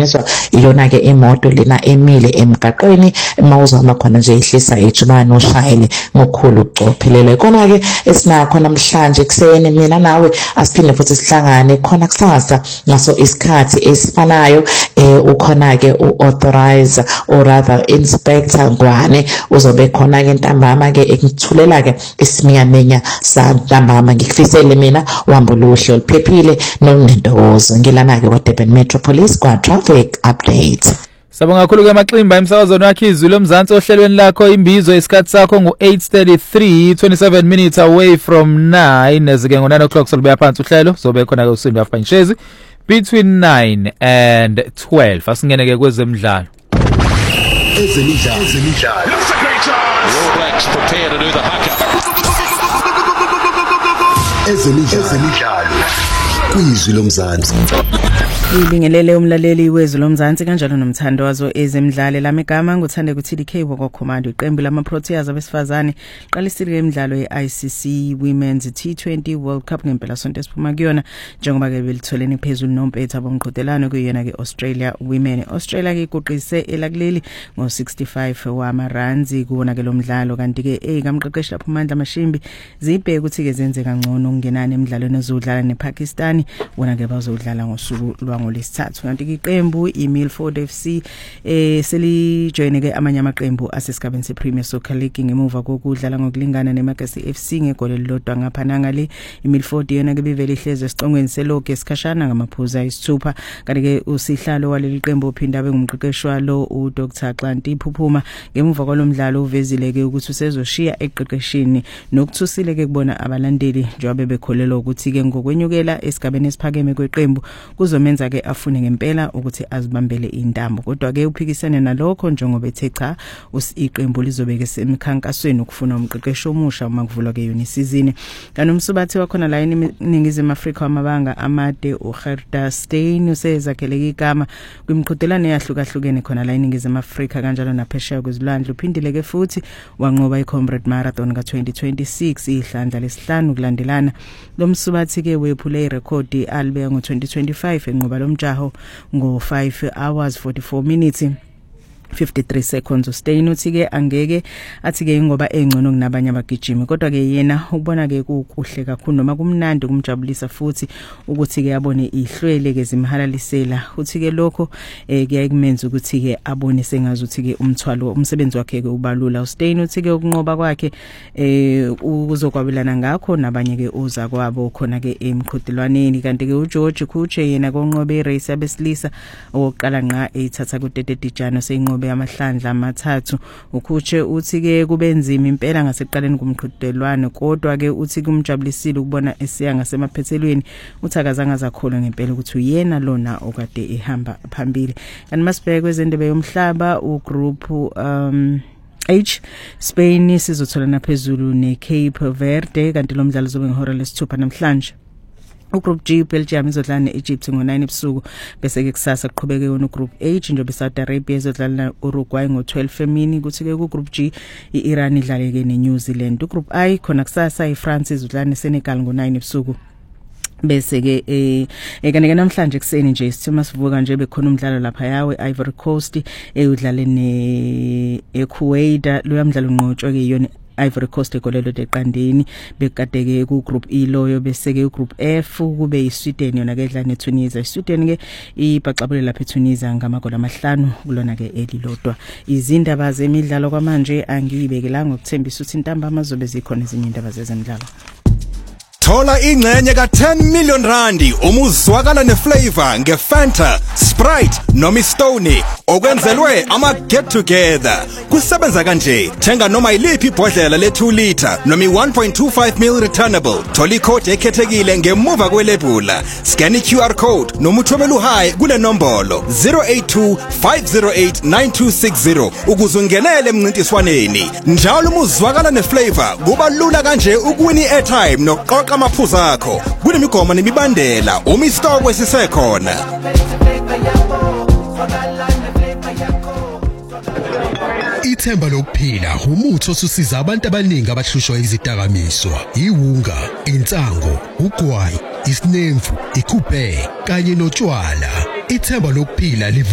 kuhlanganiswa iyona ke imoto lena emile emgaqweni mawuzama khona nje ihlisa ijubane ushayele ngokukhulu ukucophelela. Kona ke esinakho namhlanje kuseni mina nawe asiphinde futhi sihlangane khona kusasa ngaso isikhathi esifanayo. Ukhona ke uauthorizer or rather inspector Ngwane uzobe khona ke ntambama ke ekuthulela ke isiminyamenya santambama. Ngikufisele mina uhambo oluhle oluphephile nokunentokozo. Ngilana ke kwaDurban Metropolis kwa traffic update. Sabonga kakhulu ke Maximba emsakazweni wakhe izwi lomzansi ohlelweni lakho imbizo isikhathi sakho ngo-8:33 27 minutes away from 9 ezike ngo-9 o'clock solubuya phansi uhlelo zobe khona ke usimbi afanyishezi between 9 and 12 asingene ke kwezemidlalo. Ezemidlalo looks a great chance. All Blacks prepare to do the haka. Ezemidlalo kwizwi lomzansi. Ibingelele umlaleli wezwi lomzansi kanjalo nomthando wazo ezemidlalo lami igama nguthande kuTDK wokokhomando iqembu lama-Proteas abesifazane qalisile imidlalo ye-ICC Women's T20 World Cup ngempela sonto esiphuma kuyona njengoba ke belitholeni phezulu nompetha bomqhudelano kuyona ke Australia Women. Australia ke iqoqise elakuleli ngo-65 wamaranzi kuwona ke lo mdlalo kanti ke kamqeqeshi lapho Mandla Mashimbi zibheke ukuthi ke zenze kangcono ungenani emidlalweni ezodlala nePakistan wona ke bazodlala ngosuku ngolesithathu. Kanti iqembu iMilford FC selijoyine ke amanye amaqembu asesigabeni sePremier Soccer League ngemuva kokudlala ngokulingana neMagasi FC ngegoli elilodwa ngaphananga le. iMilford yena ke bivele ihleze esicongweni selokho esikhashana ngamaphuzu ayisithupha. Kanti ke usihlalo waleli qembu uphinda abe ngumqeqeshi walo uDr Xanti Iphuphuma ngemuva kwalomdlalo uvezile ke ukuthi usezoshiya eqeqeshini nokuthusile ke kubona abalandeli njengoba bekholelwa ukuthi ke ngokwenyukela esigabeni esiphakeme kweqembu kuzomenza ke afune ngempela ukuthi azibambele intambo. Kodwa ke uphikisane nalokho njengoba ethe cha iqembu lizobeke semkhankasweni ukufuna umqeqeshi omusha uma kuvulwa ke yona isizini. Kanti umsubathi wakhona la eNingizimu Afrika wamabanga amade uGerda Steyn usezakheleke igama kwimqhudelano eyahlukahlukene khona la eNingizimu Afrika kanjalo naphesheya kwezilwandle. Uphindile ke futhi wanqoba iComrade Marathon ka-2026 ihlandla lesihlanu kulandelana. Lo msubathi ke wephule irekhodi alibeka ngo-2025 enqoba lomjaho ngo-5 hours 44 minutes 53 seconds. uSteyn uthi ke angeke athi ke ngoba engcono kunabanye abagijimi kodwa ke yena ubona ke kuhle kakhulu noma kumnandi kumjabulisa futhi ukuthi ke abone ihlwele ke zimhalalisela. Uthi ke lokho kuyakumenza ukuthi ke abone sengazuthi ke umsebenzi wakhe ke ubalula. uSteyn uthi ke ukunqoba kwakhe uzokwabelana ngakho nabanye ke uza kwabo khona ke emqhudelwaneni. Kanti ke uGeorge Khuche yena konqobe irace abesilisa oqala nqa ethatha kuTete Dijano seyinqobe amahlandla amathathu. uKhuche uthi ke kubenzima impela ngasekuqaleni kumqhudelwano kodwa ke uthi kumjabulisile ukubona esiya ngasemaphethelweni. Uthakazanga zakholwa ngempela ukuthi uyena lona okade ehamba phambili. Kanti masibheke kwezendebe yomhlaba ugroup H Spain sizotholana phezulu neCape Verde kanti lo mdlalo uzobe ngehora lesithupha namhlanje. Ugroup G Belgium izodlala neEgypt ngo-9 ebusuku bese ke kusasa kuqhubeke yona ugroup H njengoba iSaudi Arabia izodlala Uruguay ngo-12 emini kuthi ke kugroup G iIran idlale ke neNew Zealand. Ugroup I khona kusasa iFrance izodlala neSenegal ngo-9 ebusuku bese ke kanike namhlanje kuseni nje sithuma sivuka nje bekhona umdlalo lapha yawe Ivory Coast udlale neEkuwait lo mdlalo unqotshwe ke yona Ivory Coast egolelo deqandeni bekadeke ku group E loyo bese ke ugroup F kube yiSweden yona ke edlala neTunisia. iSweden ke ibhaxabule lapha eTunisia ngamagoli amahlanu kulona ke elilodwa. Izindaba zemidlalo kwamanje angiyibekelanga ukuthembisa ukuthi intambama zobe zikhona ezinye indaba zezemidlalo. Thola ingxenye ka10 million randi umuzwakala neFlavor ngeFanta, Sprite noma iStone okwenzelwe ama get together. Kusebenza kanje, thenga noma iliphi ibhodlela le2 liter noma i1.25 ml returnable. Thola icode ekhethekile ngemuva kwelebula. Scan iQR code noma uthumela uhayi kule nombolo 0825089260 ukuze ungenele emncintiswaneni. Njalo umuzwakala neFlavor kuba lula kanje ukuwina airtime noqoqa amaphuzu akho. Kunemigoma nemibandela uma isitoko esisekhona. Ithemba lokuphila umuthi osusiza abantu abaningi abahlushwa izidakamizwa, iwunga, insango, ugwayi, isinemfu, ikuphe kanye notshwala. Ithemba lokuphila